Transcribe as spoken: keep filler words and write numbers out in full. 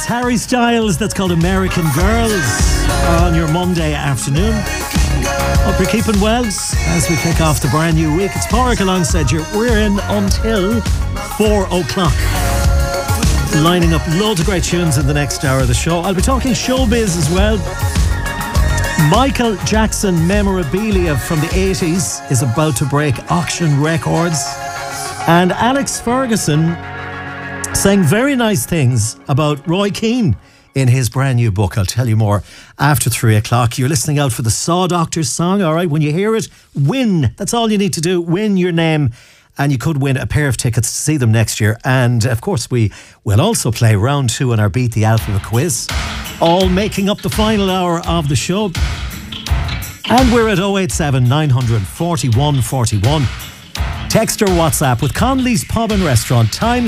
Harry Styles. That's called American Girls on your Monday afternoon. Hope you're keeping well as we kick off the brand new week. It's Pádraig alongside you. We're in until four o'clock. Lining up loads of great tunes in the next hour of the show. I'll be talking showbiz as well. Michael Jackson memorabilia from the eighties is about to break auction records. And Alex Ferguson saying very nice things about Roy Keane in his brand new book. I'll tell you more after three o'clock. You're listening out for the Saw Doctors song, all right? When you hear it, win. That's all you need to do. Win your name. And you could win a pair of tickets to see them next year. And, of course, we will also play round two in our Beat the Alphabet quiz. All making up the final hour of the show. And we're at oh eight seven, nine hundred, forty-one forty-one. Text or WhatsApp with Connolly's Pub and Restaurant. Time